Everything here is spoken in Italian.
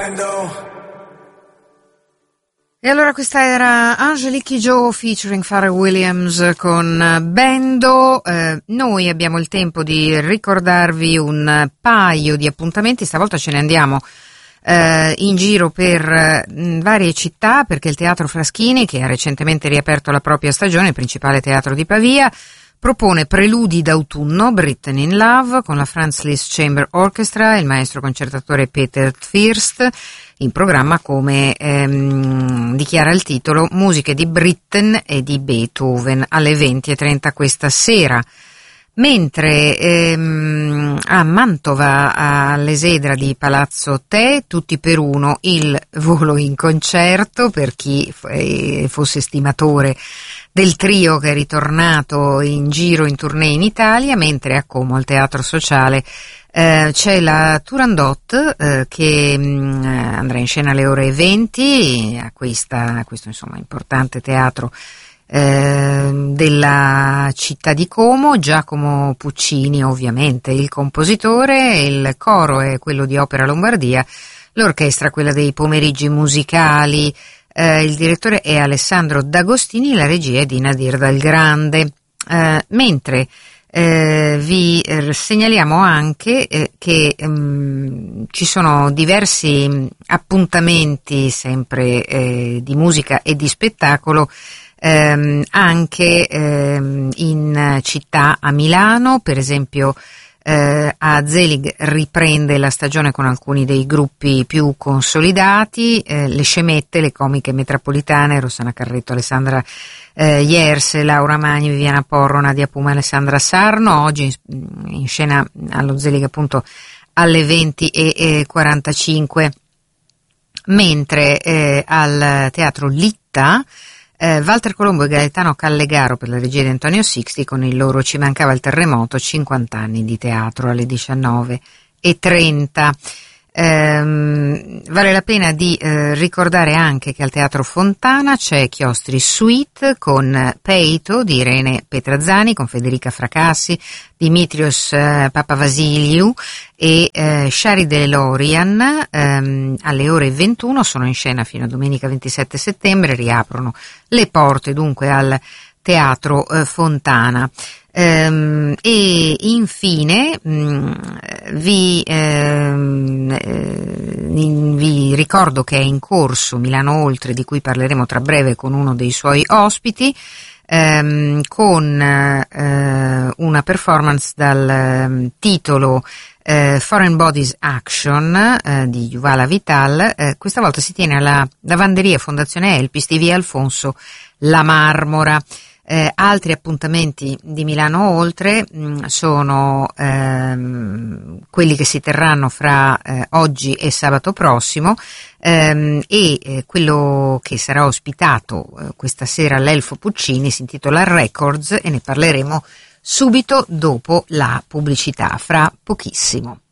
E allora questa era Angelique Kidjo featuring Pharrell Williams con Bando. Noi abbiamo il tempo di ricordarvi un paio di appuntamenti, stavolta ce ne andiamo in giro per varie città, perché il Teatro Fraschini, che ha recentemente riaperto la propria stagione, il principale teatro di Pavia, propone Preludi d'autunno, Britain in Love, con la Franz Liszt Chamber Orchestra e il maestro concertatore Peter Fürst, in programma, come dichiara il titolo, musiche di Britten e di Beethoven, alle 20:30 questa sera. Mentre a Mantova, all'Esedra di Palazzo Te, tutti per uno, il volo in concerto per chi fosse stimatore del trio che è ritornato in giro in tournée in Italia, mentre a Como, al Teatro Sociale, c'è la Turandot che andrà in scena alle ore 20 a questo insomma importante teatro della città di Como. Giacomo Puccini ovviamente il compositore, il coro è quello di Opera Lombardia, l'orchestra quella dei pomeriggi musicali, il direttore è Alessandro D'Agostini, la regia è di Nadir Dal Grande, mentre vi segnaliamo anche che ci sono diversi appuntamenti sempre di musica e di spettacolo anche in città, a Milano per esempio. A Zelig riprende la stagione con alcuni dei gruppi più consolidati, le Scemette, le comiche metropolitane, Rossana Carretto, Alessandra Iers, Laura Magni, Viviana Porro, Nadia Puma, Alessandra Sarno, oggi in scena allo Zelig appunto alle 20:45, mentre al Teatro Litta Walter Colombo e Gaetano Callegaro per la regia di Antonio Sixti con il loro Ci mancava il terremoto, 50 anni di teatro, alle 19:30. Vale la pena di ricordare anche che al Teatro Fontana c'è Chiostri Suite con Peito di Irene Petrazzani, con Federica Fracassi, Dimitrios Papavasiliou e Shari Delorian, alle ore 21, sono in scena fino a domenica 27 settembre, riaprono le porte dunque al Teatro Fontana. E infine vi ricordo che è in corso Milano Oltre, di cui parleremo tra breve con uno dei suoi ospiti, con una performance dal titolo Foreign Bodies Action di Yuval Vital. Questa volta si tiene alla lavanderia Fondazione Elpis di via Alfonso La Marmora. Altri appuntamenti di Milano Oltre sono quelli che si terranno fra oggi e sabato prossimo, e quello che sarà ospitato questa sera all'Elfo Puccini si intitola Records e ne parleremo subito dopo la pubblicità, fra pochissimo.